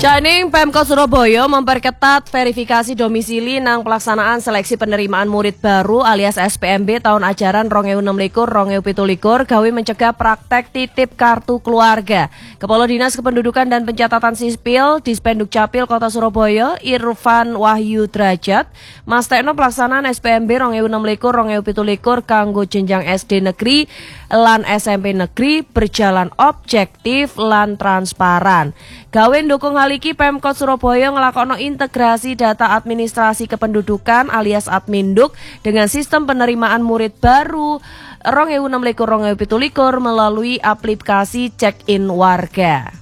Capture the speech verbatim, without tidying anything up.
Janing Pemkot Surabaya memperketat verifikasi domisili nang pelaksanaan seleksi penerimaan murid baru alias S P M B tahun ajaran dua ribu enam belas dua ribu tujuh belas gawe mencegah praktek titip kartu keluarga. Kepala Dinas Kependudukan dan Pencatatan Sipil Dispenduk Capil Kota Surabaya Irfan Wahyu Drajat mastekno pelaksanaan S P M B dua ribu enam belas dua ribu tujuh belas kanggo jenjang S D negeri lan S M P negeri berjalan objektif lan transparan. Gawe ndukung hal iki Pemkot Surabaya ngelakokno integrasi data administrasi kependudukan alias Adminduk dengan sistem penerimaan murid baru dua ribu enam belas dua ribu tujuh belas melalui aplikasi check-in warga.